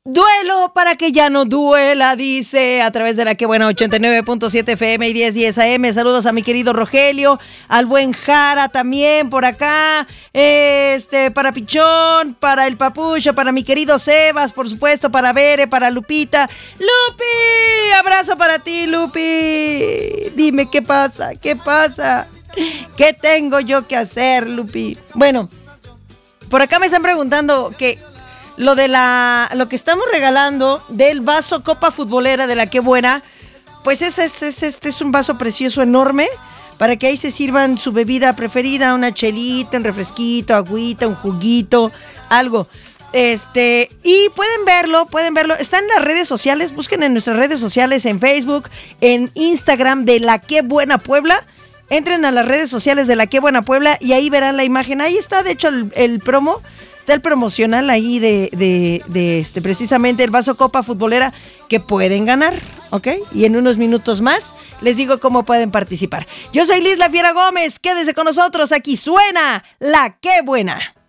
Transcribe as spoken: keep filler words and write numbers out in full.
Duelo para que ya no duela, dice a través de la que buena ochenta y nueve punto siete F M y diez diez A M. Saludos a mi querido Rogelio, al buen Jara también por acá, este, para Pichón, para el Papucho, para mi querido Sebas, por supuesto, para Bere, para Lupita. ¡Lupi! Abrazo para ti, Lupi. Dime qué pasa, qué pasa. ¿Qué tengo yo que hacer, Lupi? Bueno, por acá me están preguntando que lo de la, lo que estamos regalando del vaso Copa Futbolera de la Qué Buena, pues es, es, es, este es un vaso precioso enorme para que ahí se sirvan su bebida preferida, una chelita, un refresquito, agüita, un juguito, algo. Este, y pueden verlo, pueden verlo, está en las redes sociales, busquen en nuestras redes sociales, en Facebook, en Instagram de La Qué Buena Puebla. Entren a las redes sociales de La Qué Buena Puebla y ahí verán la imagen. Ahí está, de hecho, el, el promo. Está el promocional ahí de, de, de este, precisamente el vaso Copa Futbolera que pueden ganar, ¿ok? Y en unos minutos más les digo cómo pueden participar. Yo soy Liz La Fiera Gómez. Quédense con nosotros. Aquí suena La Qué Buena.